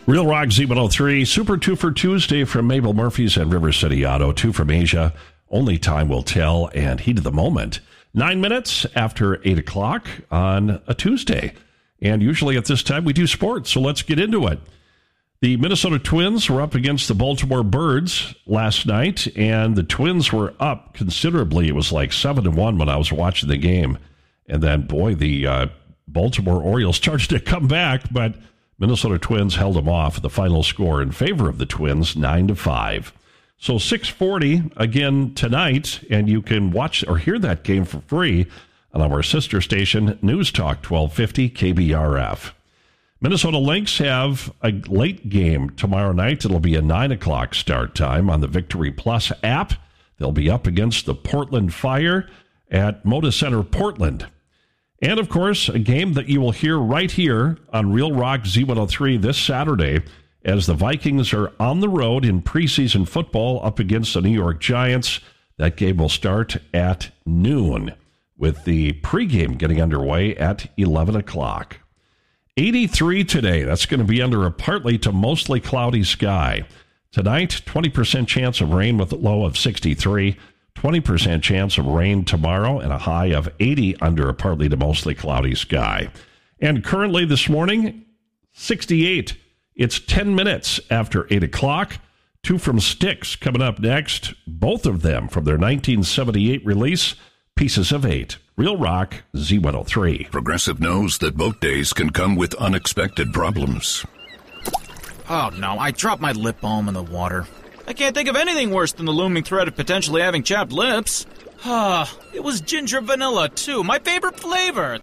Real Rock Z103, Super 2 for Tuesday from Mabel Murphy's and River City Auto, 2 from Asia. Only time will tell, and heat of the moment. 9 minutes after 8 o'clock on a Tuesday. And usually at this time we do sports, so let's get into it. The Minnesota Twins were up against the Baltimore Birds last night, and the Twins were up considerably. It was like 7-1 when I was watching the game. And then, boy, the Baltimore Orioles started to come back, but Minnesota Twins held them off. The final score in favor of the Twins, 9-5. So 6:40 again tonight, and you can watch or hear that game for free on our sister station, News Talk 1250 KBRF. Minnesota Lynx have a late game tomorrow night. It'll be a 9 o'clock start time on the Victory Plus app. They'll be up against the Portland Fire at Moda Center, Portland. And, of course, a game that you will hear right here on Real Rock Z103 this Saturday as the Vikings are on the road in preseason football up against the New York Giants. That game will start at noon with the pregame getting underway at 11 o'clock. 83 today. That's going to be under a partly to mostly cloudy sky. Tonight, 20% chance of rain with a low of 63. 20% chance of rain tomorrow and a high of 80 under a partly to mostly cloudy sky. And currently this morning, 68. It's 10 minutes after 8 o'clock. 2 from Styx coming up next. Both of them from their 1978 release, Pieces of 8. Real Rock Z103. Progressive knows that boat days can come with unexpected problems. Oh no, I dropped my lip balm in the water. I can't think of anything worse than the looming threat of potentially having chapped lips. It was ginger vanilla too, my favorite flavor.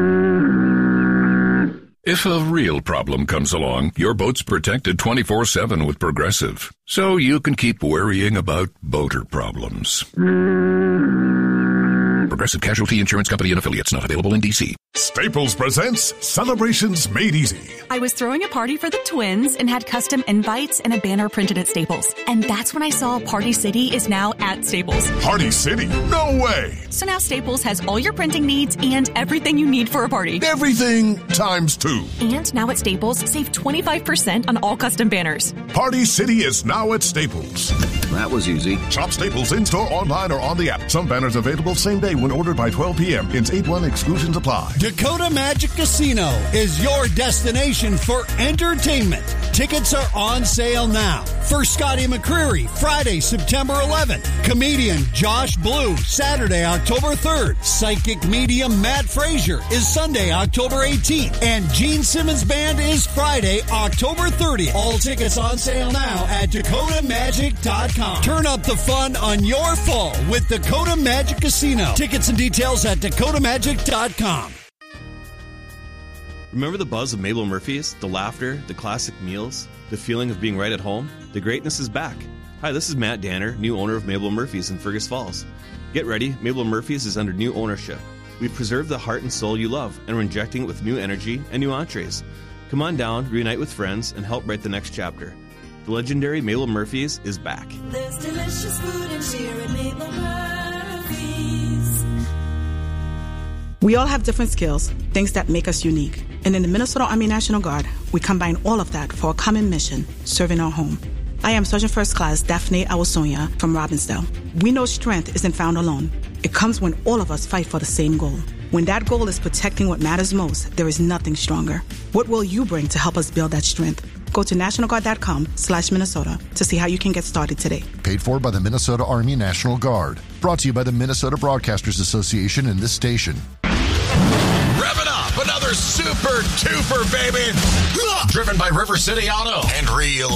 If a real problem comes along, your boat's protected 24/7 with Progressive. So you can keep worrying about boater problems. Progressive Casualty Insurance Company and Affiliates, not available in D.C. Staples presents Celebrations Made Easy. I was throwing a party for the twins and had custom invites and a banner printed at Staples. And that's when I saw Party City is now at Staples. Party City? No way! So now Staples has all your printing needs and everything you need for a party. Everything times 2. And now at Staples, save 25% on all custom banners. Party City is now at Staples. That was easy. Shop Staples in-store, online, or on the app. Some banners available same day when ordered by 12 p.m. Ins 8-1 exclusions apply. Dakota Magic Casino is your destination for entertainment. Tickets are on sale now. For Scotty McCreery, Friday, September 11th. Comedian Josh Blue, Saturday, October 3rd. Psychic medium Matt Frazier is Sunday, October 18th. And Gene Simmons Band is Friday, October 30th. All tickets on sale now at DakotaMagic.com. Turn up the fun on your fall with Dakota Magic Casino. Tickets and details at DakotaMagic.com. Remember the buzz of Mabel Murphy's? The laughter, the classic meals, the feeling of being right at home? The greatness is back. Hi, this is Matt Danner, new owner of Mabel Murphy's in Fergus Falls. Get ready, Mabel Murphy's is under new ownership. We've preserved the heart and soul you love, and we're injecting it with new energy and new entrees. Come on down, reunite with friends, and help write the next chapter. The legendary Mabel Murphy's is back. There's delicious food and cheer at Mabel Murphy's. We all have different skills, things that make us unique. And in the Minnesota Army National Guard, we combine all of that for a common mission, serving our home. I am Sergeant First Class Daphne Awasonia from Robbinsdale. We know strength isn't found alone. It comes when all of us fight for the same goal. When that goal is protecting what matters most, there is nothing stronger. What will you bring to help us build that strength? Go to nationalguard.com/Minnesota to see how you can get started today. Paid for by the Minnesota Army National Guard. Brought to you by the Minnesota Broadcasters Association and this station. Rev it up! Another super duper, baby! Driven by River City Auto and Real